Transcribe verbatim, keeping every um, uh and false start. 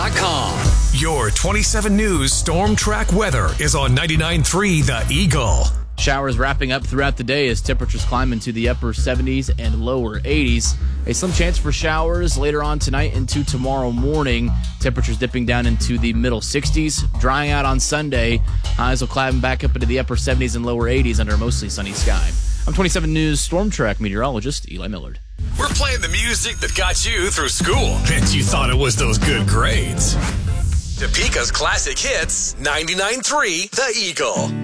dot com. Your twenty-seven News Storm Track weather is on ninety-nine point three The Eagle. Showers wrapping up throughout the day as temperatures climb into the upper seventies and lower eighties. A slim chance for showers later on tonight into tomorrow morning. Temperatures dipping down into the middle sixties. Drying out on Sunday. Highs will climb back up into the upper seventies and lower eighties under a mostly sunny sky. I'm twenty-seven News Storm Track meteorologist Eli Millard. We're playing the music that got you through school, and you thought it was those good grades. Topeka's classic hits, ninety-nine point three The Eagle.